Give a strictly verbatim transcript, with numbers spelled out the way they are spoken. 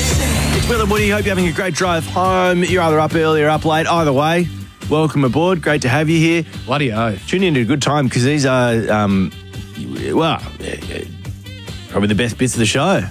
It's Will and Woody. Hope you're having a great drive home. You're either up early or up late. Either way, welcome aboard. Great to have you here. Bloody oh. Tune in at a good time because these are, um, well, probably the best bits of the show.